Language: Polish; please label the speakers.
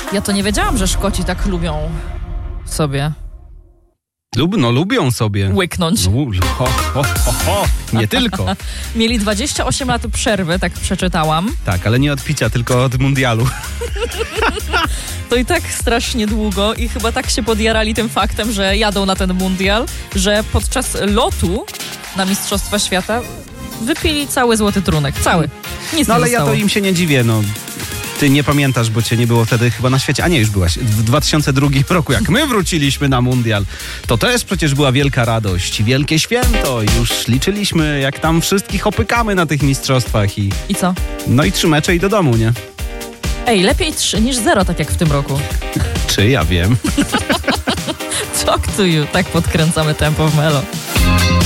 Speaker 1: Ja to nie wiedziałam, że Szkoci tak lubią sobie
Speaker 2: Lubią sobie.
Speaker 1: łyknąć.
Speaker 2: Nie tylko.
Speaker 1: Mieli 28 lat przerwy, tak przeczytałam.
Speaker 2: Tak, ale nie od picia, tylko od mundialu.
Speaker 1: To i tak strasznie długo i chyba tak się podjarali tym faktem, że jadą na ten mundial, że podczas lotu na Mistrzostwa Świata wypili cały złoty trunek. Cały. Nic
Speaker 2: No
Speaker 1: nie
Speaker 2: ale ja
Speaker 1: zostało.
Speaker 2: to im się nie dziwię, no. Ty nie pamiętasz, bo cię nie było wtedy chyba na świecie. A nie, już byłaś. W 2002 roku, jak my wróciliśmy na mundial, to też przecież była wielka radość, wielkie święto. Już liczyliśmy, jak tam wszystkich opykamy na tych mistrzostwach i...
Speaker 1: I co?
Speaker 2: No i 3 mecze i do domu, nie?
Speaker 1: Ej, lepiej 3 niż 0, tak jak w tym roku.
Speaker 2: Czy ja wiem?
Speaker 1: Talk to you. Tak podkręcamy tempo w Melo.